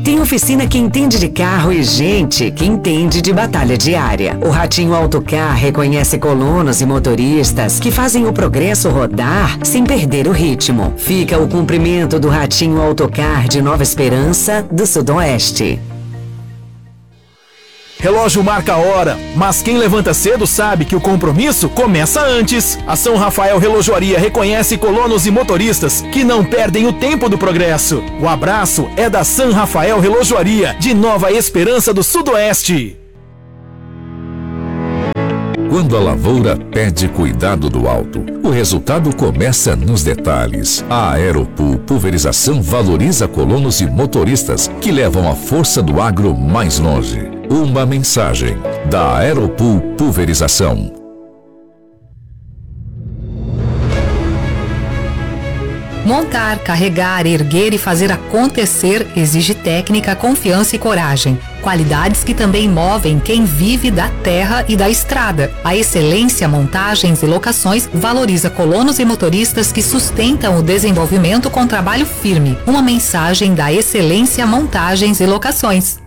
Tem oficina que entende de carro e gente que entende de batalha diária. O Ratinho Autocar reconhece colonos e motoristas que fazem o progresso rodar sem perder o ritmo. Fica o cumprimento do Ratinho Autocar de Nova Esperança, do Sudoeste. Relógio marca a hora, mas quem levanta cedo sabe que o compromisso começa antes. A São Rafael Relojoaria reconhece colonos e motoristas que não perdem o tempo do progresso. O abraço é da São Rafael Relojoaria, de Nova Esperança do Sudoeste. Quando a lavoura pede cuidado do alto, o resultado começa nos detalhes. A Aeropool Pulverização valoriza colonos e motoristas que levam a força do agro mais longe. Uma mensagem da Aeropool Pulverização. Montar, carregar, erguer e fazer acontecer exige técnica, confiança e coragem. Qualidades que também movem quem vive da terra e da estrada. A Excelência Montagens e Locações valoriza colonos e motoristas que sustentam o desenvolvimento com trabalho firme. Uma mensagem da Excelência Montagens e Locações.